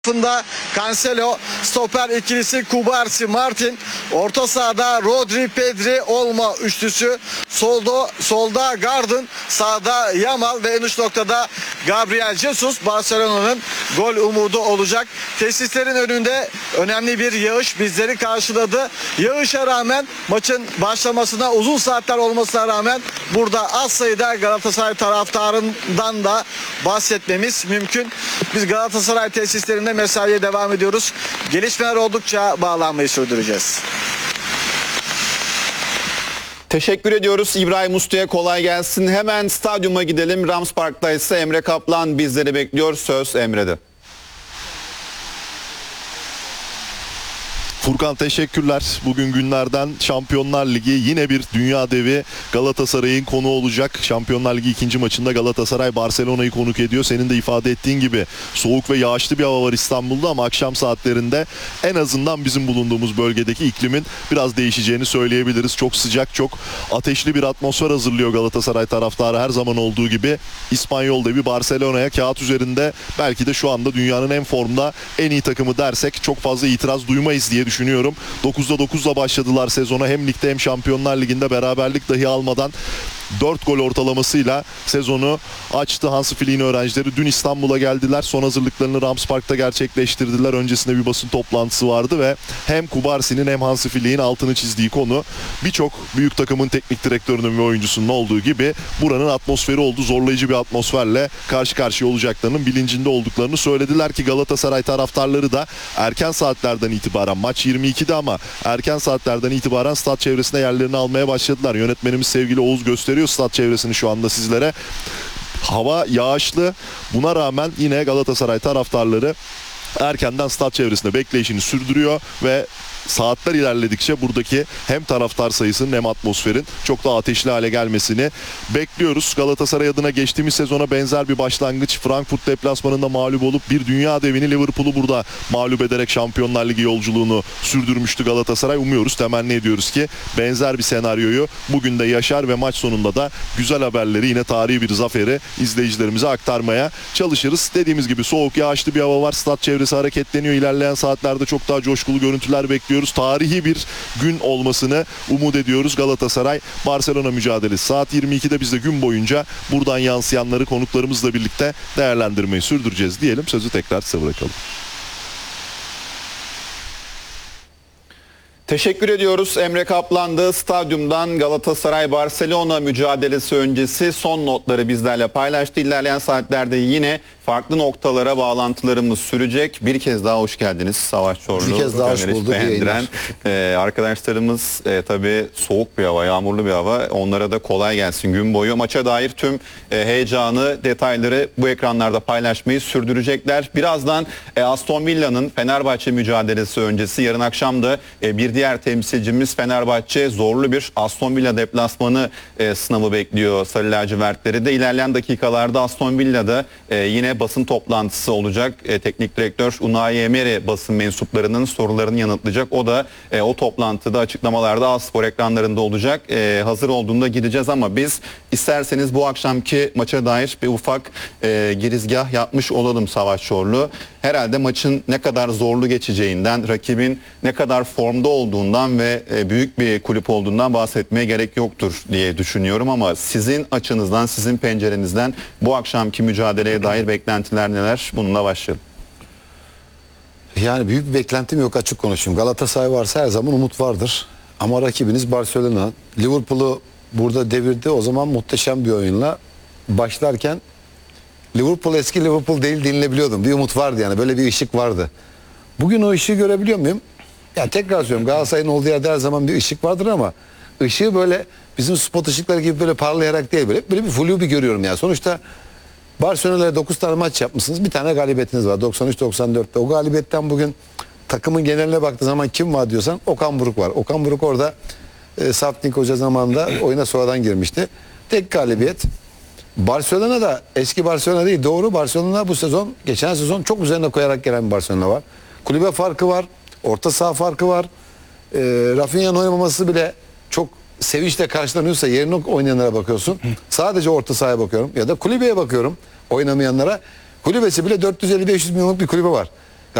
tarafında Cancelo, stoper ikilisi Kubarsi, Martin, orta sahada Rodri, Pedri, Olmo üçlüsü, solda Garden, sağda Yamal ve en uç noktada Gabriel Jesus Barcelona'nın gol umudu olacak. Tesislerin önünde önemli bir yağış bizleri karşıladı. Yağışa rağmen maçın başlamasına uzun saatler olmasına rağmen burada az sayıda Galatasaray taraftarından da bahsetmemiz mümkün. Biz Galatasaray tesislerinde mesaiye devam ediyoruz. Gelişmeler oldukça bağlanmayı sürdüreceğiz. Teşekkür ediyoruz İbrahim Usta'ya, kolay gelsin. Hemen stadyuma gidelim. Rams Park'ta ise Emre Kaplan bizleri bekliyor. Söz Emre'de. Furkan teşekkürler. Bugün günlerden Şampiyonlar Ligi, yine bir dünya devi Galatasaray'ın konu olacak. Şampiyonlar Ligi ikinci maçında Galatasaray Barcelona'yı konuk ediyor. Senin de ifade ettiğin gibi soğuk ve yağışlı bir hava var İstanbul'da ama akşam saatlerinde en azından bizim bulunduğumuz bölgedeki iklimin biraz değişeceğini söyleyebiliriz. Çok sıcak, çok ateşli bir atmosfer hazırlıyor Galatasaray taraftarı her zaman olduğu gibi. İspanyol devi Barcelona'ya kağıt üzerinde belki de şu anda dünyanın en formda, en iyi takımı dersek çok fazla itiraz duymayız diye düşünüyorum. 9'da 9'la başladılar sezona. Hem ligde hem Şampiyonlar Ligi'nde beraberlik dahi almadan 4 gol ortalamasıyla sezonu açtı. Hansi Flick'in öğrencileri dün İstanbul'a geldiler. Son hazırlıklarını Rams Park'ta gerçekleştirdiler. Öncesinde bir basın toplantısı vardı ve hem Kubarsi'nin hem Hansi Flick'in altını çizdiği konu, birçok büyük takımın teknik direktörünün ve oyuncusunun olduğu gibi buranın atmosferi oldu. Zorlayıcı bir atmosferle karşı karşıya olacaklarının bilincinde olduklarını söylediler ki Galatasaray taraftarları da erken saatlerden itibaren, maç 22'de ama erken saatlerden itibaren stat çevresinde yerlerini almaya başladılar. Yönetmenimiz sevgili Oğuz gösteriyor stat çevresini şu anda sizlere. Hava yağışlı. Buna rağmen yine Galatasaray taraftarları erkenden stat çevresinde bekleyişini sürdürüyor ve saatler ilerledikçe buradaki hem taraftar sayısının hem atmosferin çok daha ateşli hale gelmesini bekliyoruz. Galatasaray adına geçtiğimiz sezona benzer bir başlangıç. Frankfurt deplasmanında mağlup olup bir dünya devini Liverpool'u burada mağlup ederek Şampiyonlar Ligi yolculuğunu sürdürmüştü Galatasaray. Umuyoruz, temenni ediyoruz ki benzer bir senaryoyu bugün de yaşar ve maç sonunda da güzel haberleri, yine tarihi bir zaferi izleyicilerimize aktarmaya çalışırız. Dediğimiz gibi soğuk, yağışlı bir hava var. Stat çevresi hareketleniyor. İlerleyen saatlerde çok daha coşkulu görüntüler bekliyoruz. Tarihi bir gün olmasını umut ediyoruz. Galatasaray Barcelona mücadelesi saat 22'de biz de gün boyunca buradan yansıyanları konuklarımızla birlikte değerlendirmeyi sürdüreceğiz diyelim. Sözü tekrar size bırakalım. Teşekkür ediyoruz. Emre Kaplan'dı. Stadyumdan Galatasaray-Barcelona mücadelesi öncesi son notları bizlerle paylaştı. İlerleyen saatlerde yine farklı noktalara bağlantılarımız sürecek. Bir kez daha hoş geldiniz Savaş Çorlu. Bir kez daha hoş bulduk. Arkadaşlarımız tabii soğuk bir hava, yağmurlu bir hava. Onlara da kolay gelsin gün boyu. Maça dair tüm heyecanı, detayları bu ekranlarda paylaşmayı sürdürecekler. Birazdan Aston Villa'nın Fenerbahçe mücadelesi öncesi, yarın akşam da bir diğer temsilcimiz Fenerbahçe zorlu bir Aston Villa deplasmanı sınavı bekliyor Sarı lacivertleri de. İlerleyen dakikalarda Aston Villa'da yine basın toplantısı olacak. Teknik direktör Unai Emery basın mensuplarının sorularını yanıtlayacak. O da o toplantıda, açıklamalarda A-Spor ekranlarında olacak. Hazır olduğunda gideceğiz ama biz isterseniz bu akşamki maça dair bir ufak girizgah yapmış olalım Savaş Çorlu. Herhalde maçın ne kadar zorlu geçeceğinden, rakibin ne kadar formda olduğundan ve büyük bir kulüp olduğundan bahsetmeye gerek yoktur diye düşünüyorum ama sizin açınızdan, sizin pencerenizden bu akşamki mücadeleye dair beklentiler neler? Bununla başlayalım. Yani büyük bir beklentim yok, açık konuşayım. Galatasaray varsa her zaman umut vardır. Ama rakibiniz Barcelona. Liverpool'u burada devirdi. O zaman muhteşem bir oyunla başlarken Liverpool eski Liverpool değil denilebiliyordum. Bir umut vardı yani. Böyle bir ışık vardı. Bugün o ışığı görebiliyor muyum? Ya tekrar söylüyorum, Galatasaray'ın olduğu yerde her zaman bir ışık vardır ama ışığı böyle bizim spot ışıkları gibi böyle parlayarak değil, böyle bir flu bir görüyorum yani. Sonuçta Barcelona'ya 9 tane maç yapmışsınız. Bir tane galibiyetiniz var 93-94'te. O galibiyetten bugün takımın geneline baktığı zaman kim var diyorsan Okan Buruk var. Okan Buruk orada Safnik Hoca zamanında oyuna sonradan girmişti. Tek galibiyet. Barcelona da eski Barcelona değil, doğru. Barcelona bu sezon, geçen sezon çok üzerine koyarak gelen bir Barcelona var. Kulübe farkı var. Orta saha farkı var. Rafinha'nın oynamaması bile çok sevinçle karşılanıyorsa yerine oynayanlara bakıyorsun. Sadece orta sahaya bakıyorum ya da kulübeye bakıyorum oynamayanlara. Kulübesi bile 450-500 milyonluk bir kulübe var.